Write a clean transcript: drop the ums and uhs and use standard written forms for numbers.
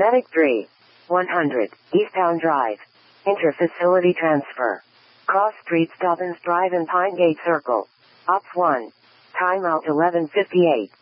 Medic 3. 100, Eastbound Drive. Inter-facility transfer. Cross Street Dobbins Drive and Pine Gate Circle. Ops 1. Timeout 11:58.